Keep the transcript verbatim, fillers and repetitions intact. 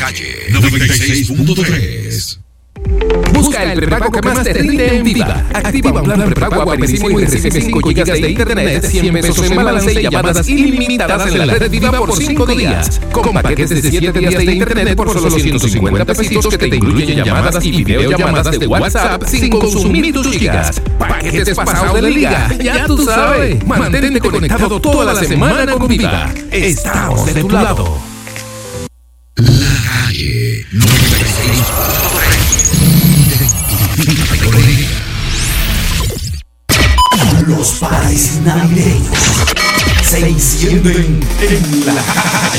calle noventa y seis punto tres. Busca el prepago que más te rinde en Viva. Activa un plan prepago guapísimo y recibe cinco gigas de internet, cien pesos en balance y llamadas ilimitadas en la red Viva por cinco días. Con paquetes de siete días de internet por solo ciento cincuenta pesitos que te incluyen llamadas y videollamadas de WhatsApp sin consumir tus gigas. Paquetes pasados de liga, ya tú sabes. Mantente conectado toda la semana con Viva. Estamos de tu lado. La calle noventa y seis punto tres. Los pares navideños se encienden en la calle.